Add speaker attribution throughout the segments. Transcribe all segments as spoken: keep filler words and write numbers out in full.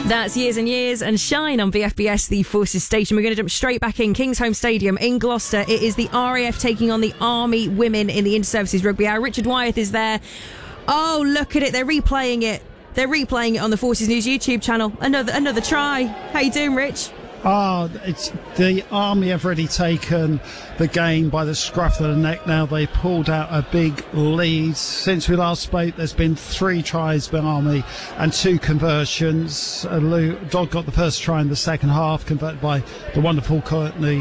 Speaker 1: That's Years and Years and Shine on V F B S, the Forces station. We're going to jump straight back in. Kingsholm Stadium in Gloucester. It is the R A F taking on the Army women in the Inter-Services Rugby Hour. Richard Wyeth is there. Oh, look at it. They're replaying it. They're replaying it on the Forces News YouTube channel. Another another try. How you doing, Rich?
Speaker 2: Ah, oh, it's the Army have already taken the game by the scruff of the neck now. They pulled out a big lead. Since we last spoke, there's been three tries by Army and two conversions. Uh, Lou Dodd got the first try in the second half, converted by the wonderful Courtney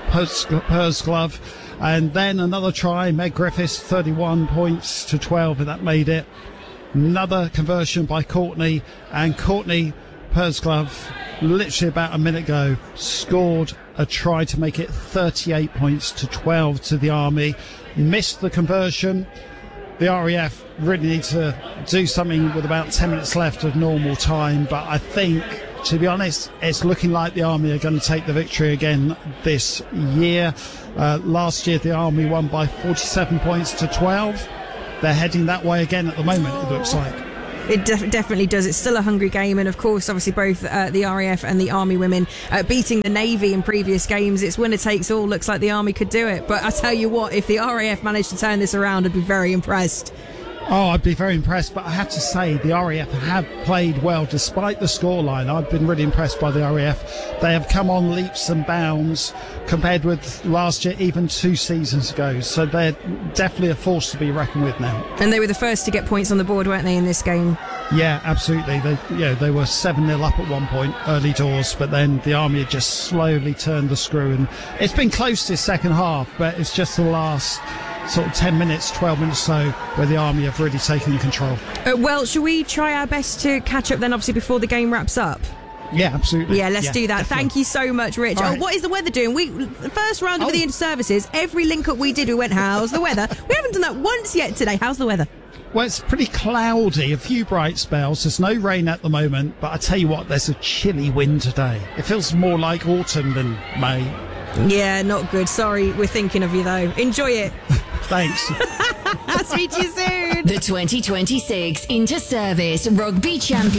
Speaker 2: Pursglove. And then another try, Meg Griffiths, thirty-one points to twelve, and that made it. Another conversion by Courtney, and Courtney Pursglove, literally about a minute ago, scored a try to make it thirty-eight points to twelve to the Army. Missed the conversion. The R A F really need to do something with about ten minutes left of normal time, but I think, to be honest, it's looking like the Army are going to take the victory again this year. Uh, last year the Army won by forty-seven points to twelve. They're heading that way again at the moment, it looks like.
Speaker 1: It def- definitely does. It's still a hungry game, and of course, obviously, both uh, the R A F and the Army women uh, beating the Navy in previous games. It's winner takes all. Looks like the Army could do it. But I tell you what, if the R A F managed to turn this around, I'd be very impressed.
Speaker 2: Oh, I'd be very impressed, but I have to say the R A F have played well despite the scoreline. I've been really impressed by the R A F. They have come on leaps and bounds compared with last year, even two seasons ago. So they're definitely a force to be reckoned with now.
Speaker 1: And they were the first to get points on the board, weren't they, in this game?
Speaker 2: Yeah, absolutely. They, yeah, they were seven nil up at one point, early doors, but then the Army had just slowly turned the screw. And it's been close this second half, but it's just the last sort of ten minutes, twelve minutes or so where the Army have really taken control.
Speaker 1: Uh, well, shall we try our best to catch up then, obviously, before the game wraps up?
Speaker 2: Yeah, absolutely.
Speaker 1: Yeah, let's
Speaker 2: yeah,
Speaker 1: do that.
Speaker 2: Definitely.
Speaker 1: Thank you so much, Rich.
Speaker 2: Right.
Speaker 1: Oh, what is the weather doing? We the first round of
Speaker 2: oh.
Speaker 1: the Inter-Services, every link-up we did, we went, how's the weather? We haven't done that once yet today. How's the weather?
Speaker 2: Well, it's pretty cloudy, a few bright spells. There's no rain at the moment, but I tell you what, there's a chilly wind today. It feels more like autumn than May.
Speaker 1: Yeah, not good. Sorry, we're thinking of you, though. Enjoy it.
Speaker 2: Thanks.
Speaker 1: I'll speak to you soon.
Speaker 3: The twenty twenty-six Inter-Service Rugby Championship.